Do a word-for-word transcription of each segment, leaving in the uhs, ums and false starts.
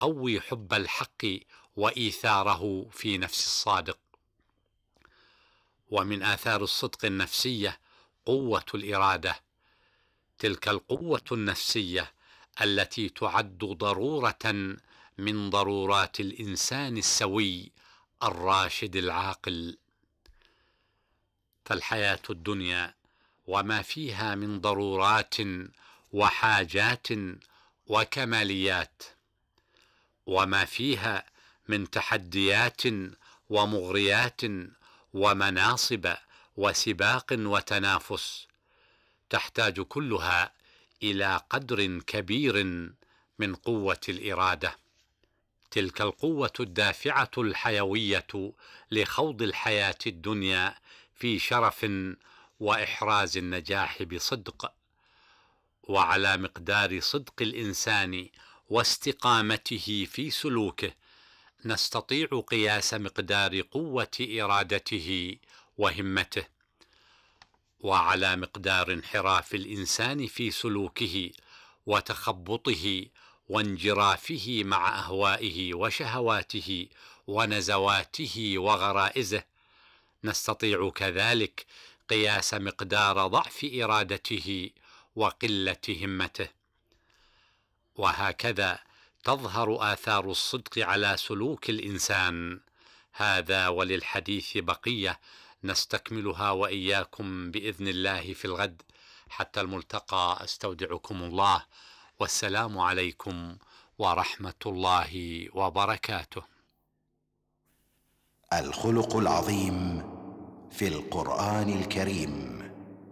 تقوي حب الحق وإيثاره في نفس الصادق. ومن آثار الصدق النفسية قوة الإرادة، تلك القوة النفسية التي تعد ضرورة من ضرورات الإنسان السوي الراشد العاقل. فالحياة الدنيا وما فيها من ضرورات وحاجات وكماليات، وما فيها من تحديات ومغريات ومناصب وسباق وتنافس، تحتاج كلها إلى قدر كبير من قوة الإرادة، تلك القوة الدافعة الحيوية لخوض الحياة الدنيا في شرف وإحراز النجاح بصدق. وعلى مقدار صدق الإنسان واستقامته في سلوكه نستطيع قياس مقدار قوة إرادته وهمته. وعلى مقدار انحراف الإنسان في سلوكه وتخبطه وانجرافه مع أهوائه وشهواته ونزواته وغرائزه نستطيع كذلك قياس مقدار ضعف إرادته وقلة همته. وهكذا تظهر آثار الصدق على سلوك الإنسان. هذا وللحديث بقية نستكملها وإياكم بإذن الله في الغد. حتى الملتقى أستودعكم الله، والسلام عليكم ورحمة الله وبركاته. الخلق العظيم في القرآن الكريم.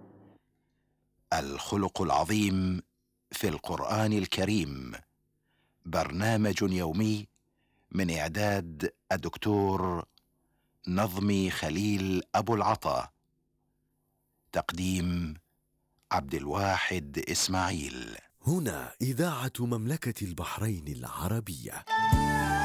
الخلق العظيم في القرآن الكريم برنامج يومي من إعداد الدكتور نظمي خليل أبو العطا، تقديم عبد الواحد إسماعيل. هنا إذاعة مملكة البحرين العربية.